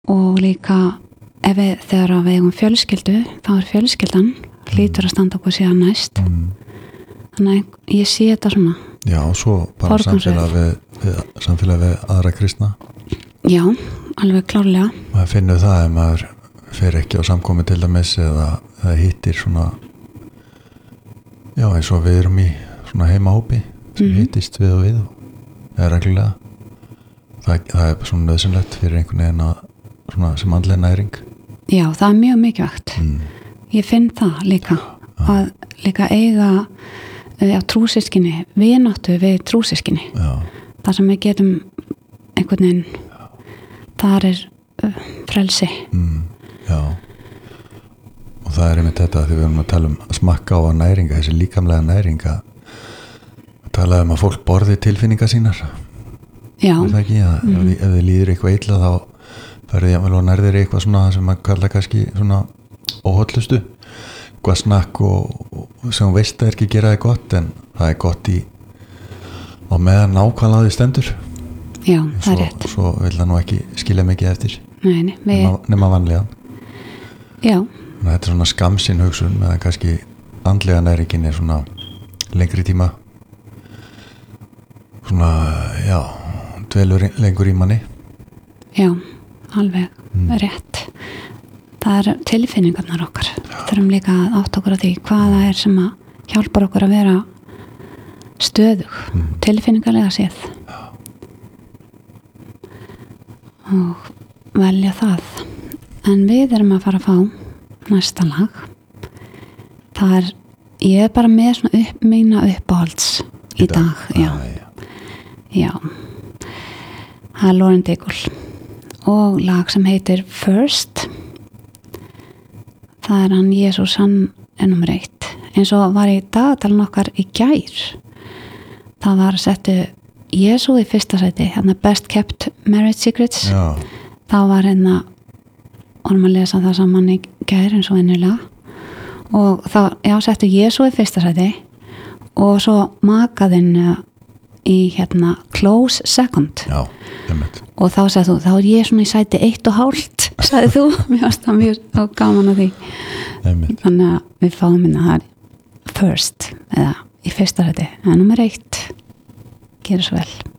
og líka þegar við eigum fjölskyldu þá fjölskyldan hlýtur að standa okkur síðan næst þannig að ég sé þetta svona Já, og svo bara samfélag við aðra kristna Já, alveg klárlega maður finnur það ef maður fer ekki á samkomi til dæmis eða hittir svona já, eins og við erum í svona heimahópi sem hittist við og eða reglulega það svona nöðsynlegt fyrir einhvern veginn að svona sem andleg næring Já, það mjög mikilvægt ég finn það líka að líka eiga trúsystkini, vináttu við trúsystkini þar sem við getum einhvern veginn þar frelsi Já og það einmitt þetta þegar við erum að tala að smakka á næringa, þessi líkamlega næringa að tala að fólk borði tilfinningar sínar Já það ekki, ef þið líður eitthvað illa þá ferði jafnvel og nærðir eitthvað svona sem maður kalla kannski svona óhollustu eitthvað snakk og sem veist að ekki gera það gott en það gott á meðan nákvæmlega því stendur Já, það rétt Svo vil það nú ekki skilja mikið eftir Nei, nema vanlega Já Þetta svona skamsinn hugsun meðan kannski andlega næringin svona lengri tíma svona, já dvelur lengur í manni Já, alveg rétt Það tilfinningarnar okkar þurfum líka að átta okkur á því hvaða sem að hjálpar okkur að vera stöðug tilfinningarlega séð og velja það en við erum að fara að fá næsta lag ég bara með svona mína uppáhalds í dag Já það Lauren Daigle og lag sem heitir First það hann Jesús hann nummer 1 eins og var í dagatalinn okkar í gær það var að settu Jesú í fyrsta sæti Best Kept Marriage Secrets þá var vorum að lesa það saman í gær eins og venjulega og þá, settu Jesú í fyrsta sæti og svo makaðinn í close second og þá sagði þú, þá ég svona í sæti 1,5 sagði þú, mér varst það mjög gaman að því þannig að við fáum það first eða í fyrsta sæti, nummer 1 gera svo vel